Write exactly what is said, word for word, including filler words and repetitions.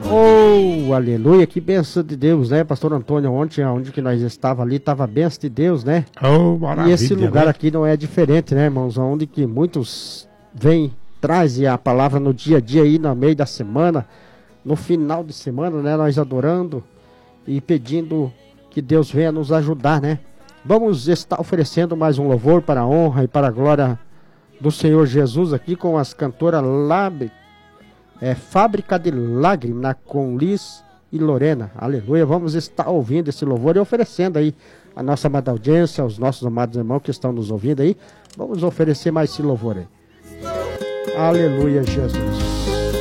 Oh, aleluia, que bênção de Deus, né, pastor Antônio? Ontem, onde que nós estávamos ali, estava a bênção de Deus, né? Oh, maravilha, e esse lugar, né, aqui não é diferente, né, irmãos? Onde que muitos vêm, trazem a palavra no dia a dia aí, no meio da semana, no final de semana, né, nós adorando e pedindo que Deus venha nos ajudar, né? Vamos estar oferecendo mais um louvor para a honra e para a glória do Senhor Jesus aqui com as cantoras Lab, é, Fábrica de Lágrimas, com Liz e Lorena. Aleluia, vamos estar ouvindo esse louvor e oferecendo aí a nossa amada audiência, aos nossos amados irmãos que estão nos ouvindo aí. Vamos oferecer mais esse louvor aí. Aleluia, Jesus.